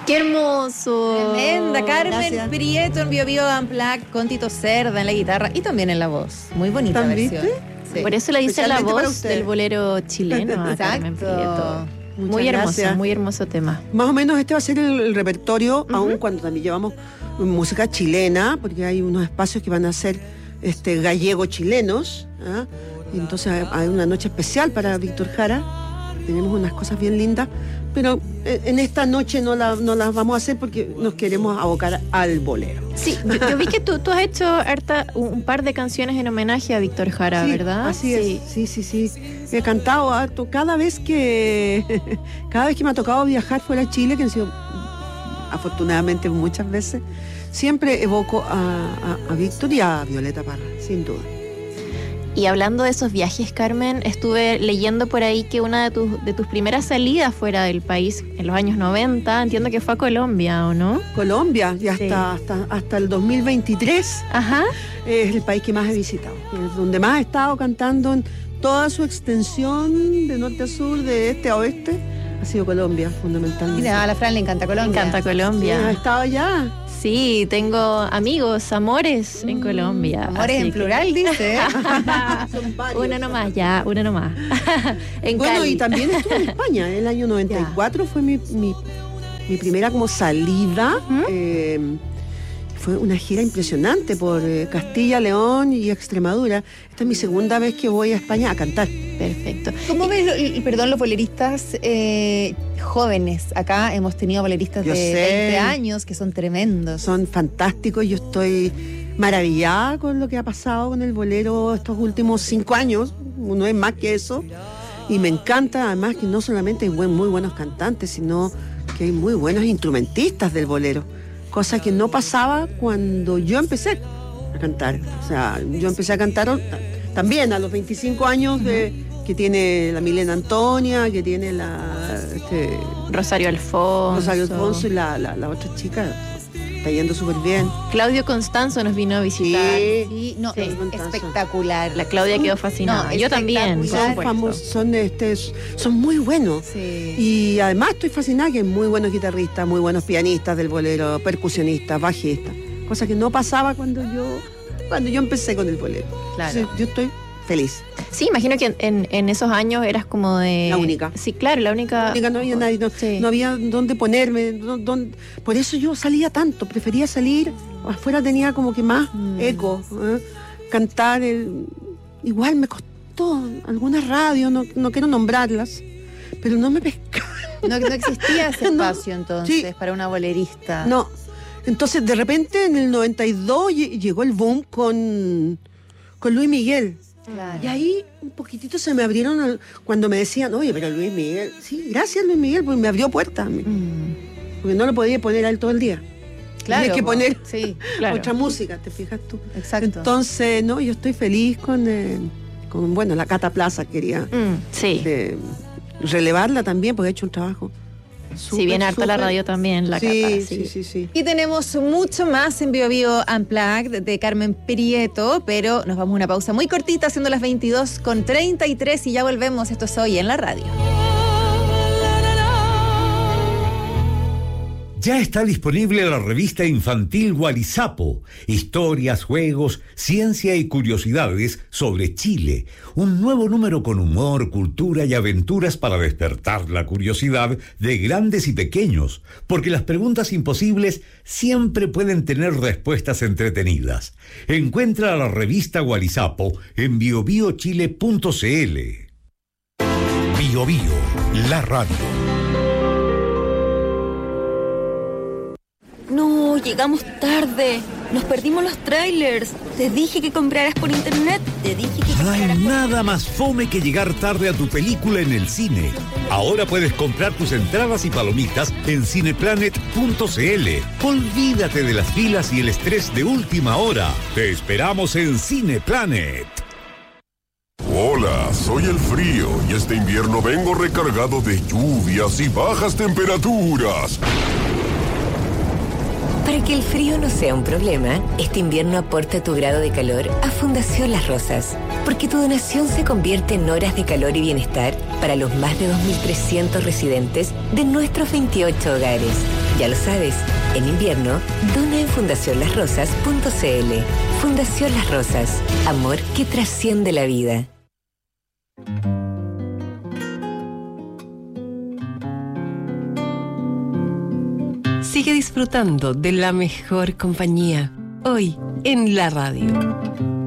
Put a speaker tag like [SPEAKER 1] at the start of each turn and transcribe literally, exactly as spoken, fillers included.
[SPEAKER 1] ¡Qué hermoso!
[SPEAKER 2] Tremenda, Carmen
[SPEAKER 3] Gracias.
[SPEAKER 2] Prieto en Bio Bio Unplugged con Tito Cerda en la guitarra y también en la voz. Muy bonita
[SPEAKER 3] ¿También?
[SPEAKER 2] versión. Sí.
[SPEAKER 1] Por eso le dice la
[SPEAKER 3] Especialmente para
[SPEAKER 1] voz
[SPEAKER 3] usted.
[SPEAKER 1] del bolero chileno a Carmen Prieto.
[SPEAKER 2] Exacto.
[SPEAKER 3] Muchas
[SPEAKER 1] Muy hermoso,
[SPEAKER 3] gracias.
[SPEAKER 1] muy hermoso tema.
[SPEAKER 3] Más o menos este va a ser el, el repertorio, uh-huh. aun cuando también llevamos música chilena, porque hay unos espacios que van a ser este, gallego-chilenos. ¿Ah? Y entonces hay una noche especial para Víctor Jara. Tenemos unas cosas bien lindas, pero en esta noche no, la, no las vamos a hacer porque nos queremos abocar al bolero.
[SPEAKER 1] Sí, yo, yo vi que tú, tú has hecho harta, un, un par de canciones en homenaje a Víctor Jara,
[SPEAKER 3] Sí,
[SPEAKER 1] ¿verdad?
[SPEAKER 3] Así
[SPEAKER 1] sí.
[SPEAKER 3] es, sí, sí, sí. He cantado harto. Cada vez que cada vez que me ha tocado viajar fuera de Chile, que han sido afortunadamente muchas veces, siempre evoco a, a, a Víctor y a Violeta Parra, sin duda.
[SPEAKER 1] Y hablando de esos viajes, Carmen, estuve leyendo por ahí que una de tus, de tus primeras salidas fuera del país, en los años noventa, entiendo que fue a Colombia, ¿o no?
[SPEAKER 3] Colombia, y hasta,
[SPEAKER 1] Sí.
[SPEAKER 3] hasta, hasta el dos mil veintitrés
[SPEAKER 1] Ajá.
[SPEAKER 3] es el país que más he visitado, es donde más he estado cantando en toda su extensión, de norte a sur, de este a oeste, ha sido Colombia, fundamentalmente.
[SPEAKER 2] Mira, a la Fran le encanta
[SPEAKER 1] Me
[SPEAKER 2] Colombia.
[SPEAKER 1] encanta
[SPEAKER 3] Sí,
[SPEAKER 1] Colombia.
[SPEAKER 3] ¿has estado allá?
[SPEAKER 1] Sí, tengo amigos, amores en Colombia.
[SPEAKER 2] Amores
[SPEAKER 1] así
[SPEAKER 2] en
[SPEAKER 1] que-
[SPEAKER 2] plural, dice.
[SPEAKER 3] Son varios.
[SPEAKER 1] Uno nomás, ya, uno nomás. En
[SPEAKER 3] Bueno,
[SPEAKER 1] Cali.
[SPEAKER 3] y también estuve en España. El año noventa y cuatro fue mi, mi, mi primera como salida.
[SPEAKER 1] ¿Mm?
[SPEAKER 3] Eh, fue una gira impresionante por eh, Castilla, León y Extremadura. Esta es mi segunda vez que voy a España a cantar.
[SPEAKER 1] Perfecto.
[SPEAKER 2] ¿Cómo ves, lo- y perdón, los boleristas eh, jóvenes? Acá hemos tenido boleristas
[SPEAKER 3] Yo
[SPEAKER 2] de
[SPEAKER 3] sé.
[SPEAKER 2] veinte años que son tremendos.
[SPEAKER 3] Son fantásticos. Yo estoy maravillada con lo que ha pasado con el bolero estos últimos cinco años. No es más que eso. Y me encanta además que no solamente hay buen, muy buenos cantantes, sino que hay muy buenos instrumentistas del bolero. Cosa que no pasaba cuando yo empecé a cantar. O sea, yo empecé a cantar también a los veinticinco años de, que tiene la Milena Antonia, que tiene la este,
[SPEAKER 1] Rosario Alfonso.
[SPEAKER 3] Rosario Alfonso y la, la, la otra chica. Está yendo súper bien.
[SPEAKER 1] Claudio Constanzo nos vino a visitar.
[SPEAKER 3] Sí.
[SPEAKER 2] Sí, no,
[SPEAKER 1] Sí.
[SPEAKER 2] es espectacular.
[SPEAKER 1] La Claudia quedó fascinada.
[SPEAKER 2] No,
[SPEAKER 1] Yo también, por
[SPEAKER 2] espectacular.
[SPEAKER 3] Son,
[SPEAKER 1] supuesto.
[SPEAKER 3] famosos, son, este, son muy buenos.
[SPEAKER 2] Sí.
[SPEAKER 3] Y además estoy fascinada que hay muy buenos guitarristas, muy buenos pianistas del bolero, percusionistas, bajistas. Cosa que no pasaba cuando yo, cuando yo empecé con el bolero.
[SPEAKER 2] Claro.
[SPEAKER 3] Entonces, yo estoy feliz.
[SPEAKER 1] Sí, imagino que en, en esos años eras como de...
[SPEAKER 3] La única.
[SPEAKER 1] Sí, claro, la única...
[SPEAKER 3] La única, no había nadie, no,
[SPEAKER 1] Sí.
[SPEAKER 3] no había dónde ponerme. no- dónde- por eso yo salía tanto, prefería salir. Afuera tenía como que más
[SPEAKER 2] Mm.
[SPEAKER 3] eco. ¿eh? Cantar, el- igual me costó algunas radios, no, no quiero nombrarlas, pero no me pescaban.
[SPEAKER 2] No, no existía ese
[SPEAKER 3] No.
[SPEAKER 2] espacio entonces
[SPEAKER 3] Sí.
[SPEAKER 2] para una bolerista.
[SPEAKER 3] No. Entonces, de repente, en el noventa y dos lle- llegó el boom con, con Luis Miguel.
[SPEAKER 2] Claro.
[SPEAKER 3] Y ahí un poquitito se me abrieron al- cuando me decían, oye, pero Luis Miguel, sí, gracias Luis Miguel, porque me abrió puertas, me-
[SPEAKER 1] Mm,
[SPEAKER 3] porque no lo podía poner a él todo el día.
[SPEAKER 2] Claro,
[SPEAKER 3] Tenía que
[SPEAKER 2] po.
[SPEAKER 3] poner
[SPEAKER 2] Sí,
[SPEAKER 1] claro.
[SPEAKER 3] otra música, ¿te fijas tú?
[SPEAKER 2] exacto.
[SPEAKER 3] Entonces, no, yo estoy feliz con, eh, con bueno, la Cata Plaza, quería
[SPEAKER 1] Mm, sí.
[SPEAKER 3] eh, relevarla también, porque ha hecho un trabajo.
[SPEAKER 1] Si
[SPEAKER 3] súper,
[SPEAKER 1] bien harto la
[SPEAKER 3] súper-
[SPEAKER 1] radio también, la
[SPEAKER 3] sí,
[SPEAKER 1] Cata,
[SPEAKER 3] sí, sí, sí.
[SPEAKER 2] Y tenemos mucho más en Bio Bio Unplugged de Carmen Prieto, pero nos vamos a una pausa muy cortita, siendo las veintidós con treinta y tres y ya volvemos. Esto es Hoy en la Radio.
[SPEAKER 4] Ya está disponible la revista infantil Gualizapo, historias, juegos, ciencia y curiosidades sobre Chile. Un nuevo número con humor, cultura y aventuras para despertar la curiosidad de grandes y pequeños, porque las preguntas imposibles siempre pueden tener respuestas entretenidas. Encuentra la revista Gualizapo en bio bio chile punto c l. Bio Bio, la radio.
[SPEAKER 5] No, llegamos tarde. Nos perdimos los trailers. Te dije que compraras por internet. Te dije que
[SPEAKER 4] No hay
[SPEAKER 5] compraras por...
[SPEAKER 4] nada más fome que llegar tarde a tu película en el cine. Ahora puedes comprar tus entradas y palomitas en cineplanet punto c l. Olvídate de las filas y el estrés de última hora. Te esperamos en Cineplanet.
[SPEAKER 6] Hola, soy el frío y este invierno vengo recargado de lluvias y bajas temperaturas.
[SPEAKER 7] Para que el frío no sea un problema, este invierno aporta tu grado de calor a Fundación Las Rosas, porque tu donación se convierte en horas de calor y bienestar para los más de dos mil trescientos residentes de nuestros veintiocho hogares. Ya lo sabes, en invierno, dona en fundación las rosas punto c l. Fundación Las Rosas, amor que trasciende la vida.
[SPEAKER 8] Sigue disfrutando de la mejor compañía, hoy en la radio.